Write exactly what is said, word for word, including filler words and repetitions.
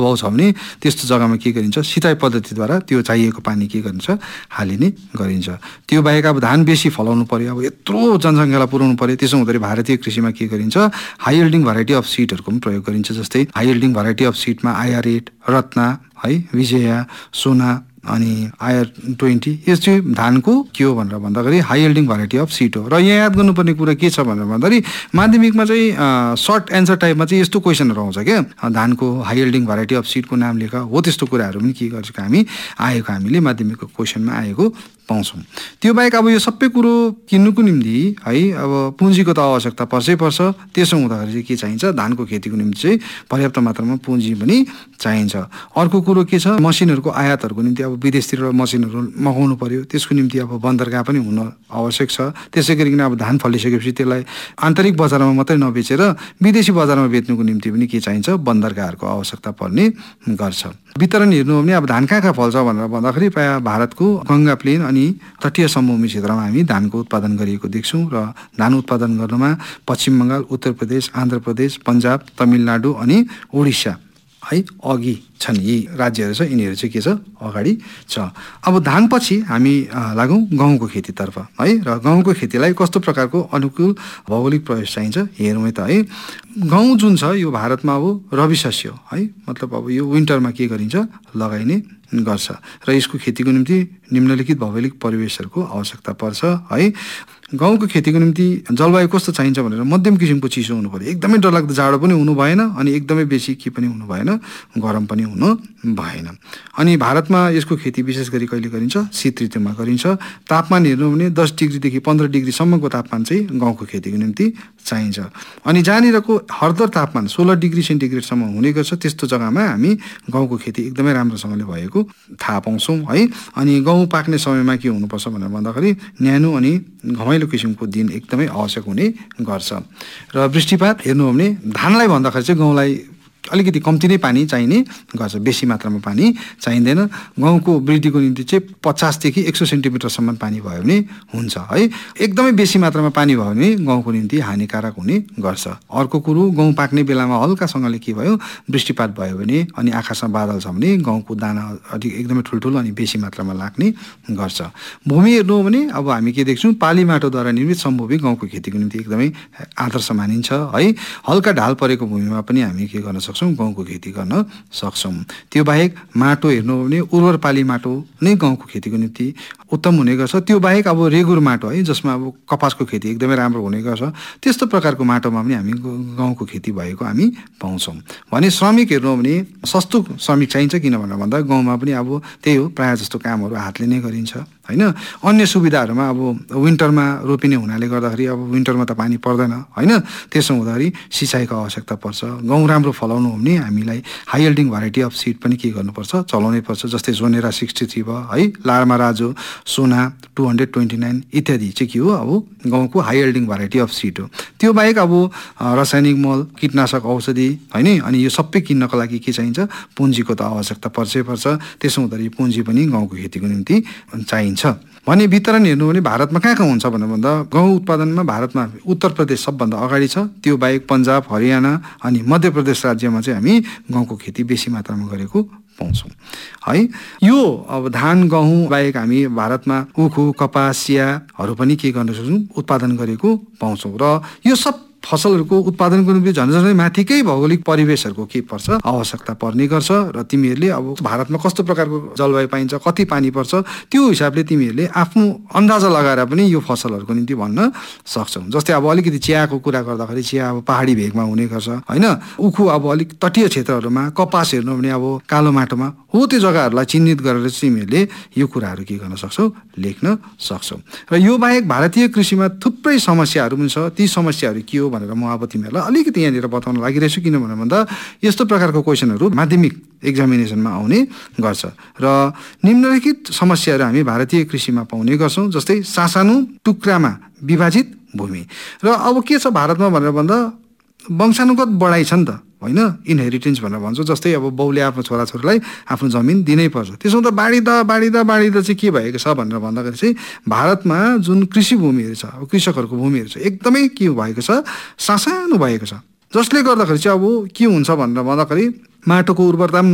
अभाव छ भने त्यस्तो जग्गामा के गरिन्छ, सिँचाइ पद्धतिद्वारा त्यो चाहिएको पानी के गरिन्छ, हालिने गरिन्छ। त्यो बाहेक अब धान बेसी फलाउनु पर्यो, अब यत्रो जनसङ्ख्यालाई पुर्याउनु पर्यो, त्यसो हुँदाखेरि भारतीय कृषिमा के गरिन्छ, हाई यल्डिङ भेराइटी अफ सिडहरूको पनि प्रयोग गरिन्छ। जस्तै high yielding variety of सिडमा IR at, Ratna है, विजया, सोना अनि आइआर ट्वेन्टी, यो चाहिँ धानको के हो भनेर भन्दाखेरि high yielding variety of seed हो। र यहाँ याद गर्नुपर्ने कुरा के छ भनेर भन्दाखेरि माध्यमिकमा चाहिँ सर्ट एन्सर टाइपमा चाहिँ यस्तो क्वेसनहरू आउँछ क्या, धानको हाई यल्डिङ भेराइटी अफ सिडको नाम लेख हो, त्यस्तो कुराहरू पनि के गर्छ हामी आएको हामीले माध्यमिकको क्वेसनमा आएको पाउँछौँ। त्यो बाहेक अब यो सबै कुरो किन्नुको निम्ति है अब पुँजीको त आवश्यकता पर्छै पर्छ। त्यसो हुँदाखेरि चाहिँ के चाहिन्छ, धानको खेतीको निम्ति चाहिँ पर्याप्त मात्रामा पुँजी पनि चाहिन्छ। अर्को कुरो के छ, मसिनहरूको आयातहरूको निम्ति अब विदेशतिर मसिनहरू मगाउनु पर्यो, त्यसको निम्ति अब बन्दरगाह पनि हुन आवश्यक छ। त्यसै गरिकन अब धान फलिसकेपछि त्यसलाई आन्तरिक बजारमा मात्रै नबेचेर विदेशी बजारमा बेच्नुको निम्ति पनि के चाहिन्छ, बन्दरगाहहरूको आवश्यकता पर्ने गर्छ। वितरण हेर्नु हो भने अब धान कहाँ कहाँ फल्छ भनेर भन्दाखेरि प्रायः भारतको गङ्गा प्लेन अनि तटीय समभूमि क्षेत्रमा हामी धानको उत्पादन गरिएको देख्छौँ। र धान उत्पादन गर्नमा पश्चिम बङ्गाल, उत्तर प्रदेश, आन्ध्र प्रदेश, पन्जाब, तमिलनाडु अनि ओडिसा है अघि छन्। यी राज्यहरू छ, यिनीहरू चाहिँ के छ, अगाडि छ। अब धानपछि हामी लागौँ गहुँको खेतीतर्फ है। र गहुँको खेतीलाई कस्तो प्रकारको अनुकूल भौगोलिक प्रवेश चाहिन्छ हेरौँ त है। गहुँ जुन छ यो भारतमा अब रबी शस्य हो है, मतलब अब यो विन्टरमा के गरिन्छ, लगाइने गर्छ। र यसको खेतीको निम्ति निम्नलिखित भौगोलिक परिवेशहरूको आवश्यकता पर्छ है। गहुँको खेतीको निम्ति जलवायु कस्तो चाहिन्छ भनेर मध्यम किसिमको चिसो हुनु पर्यो, एकदमै डरलाग्दो जाडो पनि हुनु भएन अनि एकदमै बेसी के पनि हुनु भएन, गरम पनि हुनु भएन। अनि भारतमा यसको खेती विशेष गरी कहिले गरिन्छ, शीत ऋतुमा गरिन्छ। तापमान हेर्नु भने दस डिग्रीदेखि पन्ध्र डिग्रीसम्मको तापमान चाहिँ गहुँको खेतीको निम्ति चाहिन्छ। अनि जहाँनिरको हरदर तापमान सोह्र डिग्री सेन्टिग्रेडसम्म हुने गर्छ, त्यस्तो जग्गामा हामी गहुँको खेती एकदमै राम्रोसँगले भएको थाहा पाउँछौँ है। अनि गहुँ पाक्ने समयमा के हुनुपर्छ भनेर भन्दाखेरि न्यानो अनि घमाइलो किसिमको दिन एकदमै आवश्यक हुने गर्छ। र वृष्टिपात हेर्नु हो भने धानलाई भन्दाखेरि चाहिँ गहुँलाई अलिकति कम्ती नै पानी चाहिने गर्छ, बेसी मात्रामा पानी चाहिँदैन। गहुँको वृद्धिको निम्ति चाहिँ पचासदेखि एक सौ सेन्टिमिटरसम्म पानी भयो भने हुन्छ है। एकदमै बेसी मात्रामा पानी भयो भने गहुँको निम्ति हानिकारक हुने गर्छ। अर्को कुरो, गहुँ पाक्ने बेलामा हल्कासँगले के भयो, वृष्टिपात भयो भने अनि आकाशमा बादल छ भने गहुँको दाना अलिक एकदमै ठुल्ठुलो अनि बेसी मात्रामा लाग्ने गर्छ। भूमि हेर्नु हो भने अब हामी के देख्छौँ, पाली माटोद्वारा निर्मित समभूमि गहुँको खेतीको निम्ति एकदमै आदर्श मानिन्छ है। हल्का ढाल परेको भूमिमा पनि हामी के गर्न सक्छौँ, गहुँको खेती गर्न सक्छौँ। त्यो बाहेक माटो हेर्नु हो भने उर्वर पाली माटो नै गहुँको खेतीको निम्ति उत्तम हुने गर्छ। त्यो बाहेक अब रेगुर माटो है, जसमा अब कपासको खेती एकदमै राम्रो हुने गर्छ, त्यस्तो प्रकारको माटोमा पनि हामी गहुँको खेती भएको हामी पाउँछौँ। भने श्रमिक हेर्नु हो भने सस्तो श्रमिक चाहिन्छ, किन भनेर भन्दा गहुँमा पनि अब त्यही हो, प्रायः जस्तो कामहरू हातले नै गरिन्छ होइन। अन्य सुविधाहरूमा अब विन्टरमा रोपिने हुनाले गर्दाखेरि अब विन्टरमा त पानी पर्दैन होइन, त्यसो हुँदाखेरि सिँचाइको आवश्यकता पर्छ। गहुँ राम्रो फलाउनु हो भने हामीलाई high yielding variety of seed पनि के गर्नुपर्छ, चलाउनै पर्छ। जस्तै जोनेरा सिक्सटी थ्री भयो है, लार्मा राजो, सोना टू हन्ड्रेड ट्वेन्टी नाइन इत्यादि चाहिँ के हो, अब गहुँको high yielding variety of seed हो। त्यो बाहेक अब रासायनिक मल, कीटनाशक औषधि होइन, अनि यो सबै किन्नको लागि के चाहिन्छ, पुँजीको त आवश्यकता पर्छै पर्छ। त्यसो हुँदाखेरि पुँजी पनि गहुँको खेतीको निम्ति चाहिन्छ। भने वितरण हेर्नु भने भारतमा कहाँ कहाँ हुन्छ भनेर भन्दा गहुँ उत्पादनमा भारतमा उत्तर प्रदेश सबभन्दा अगाडि छ। त्यो बाहेक पन्जाब, हरियाणा अनि मध्य प्रदेश राज्यमा चाहिँ हामी गहुँको खेती बेसी मात्रामा गरेको पाउँछौँ है। यो अब धान गहुँ बाहेक हामी भारतमा उखु, कपास, चियाहरू पनि के गर्न सक्छौँ, उत्पादन गरेको पाउँछौँ। र यो सब फसलहरूको उत्पादनको निम्ति झन् झनै माथिकै भौगोलिक परिवेशहरूको के पर्छ, आवश्यकता पर्ने गर्छ। र तिमीहरूले अब भारतमा कस्तो प्रकारको जलवायु पाइन्छ, कति पानी पर्छ, त्यो हिसाबले तिमीहरूले आफ्नो अन्दाजा लगाएर पनि यो फसलहरूको निम्ति भन्न सक्छौ। जस्तै अब अलिकति चियाको कुरा गर्दाखेरि चिया अब पहाडी भेगमा हुने गर्छ होइन। उखु अब अलिक तटीय क्षेत्रहरूमा, कपास हेर्नु भने अब कालो माटोमा हो, त्यो जग्गाहरूलाई चिन्हित गरेर तिमीहरूले यो कुराहरू के गर्न सक्छौ, लेख्न सक्छौ। र यो बाहेक भारतीय कृषिमा थुप्रै समस्याहरू पनि छ। ती समस्याहरू के हो भनेर म अब तिमीहरूलाई अलिकति यहाँनिर बताउन लागिरहेछु, किन भनेर भन्दा यस्तो प्रकारको क्वेसनहरू माध्यमिक एक्जामिनेसनमा आउने गर्छ। र निम्नलिखित समस्याहरू हामी भारतीय कृषिमा पाउने गर्छौँ। जस्तै सासानो टुक्रामा विभाजित भूमि। र अब के छ भारतमा भनेर भन्दा वंशानुगत बढाइ छ नि त होइन, इनहेरिटेन्स भनेर भन्छौँ। जस्तै अब बाउले आफ्नो छोराछोरीलाई आफ्नो जमिन दिनै पर्छ। त्यसो त बाँडिँदा बाँडिँदा बाँडिँदा चाहिँ के भएको छ भनेर भन्दाखेरि चाहिँ भारतमा जुन कृषि भूमिहरू छ, अब कृषकहरूको भूमिहरू छ, एकदमै के भएको छ, सासानो भएको छ। जसले गर्दाखेरि चाहिँ अब के हुन्छ भनेर भन्दाखेरि माटोको उर्वरता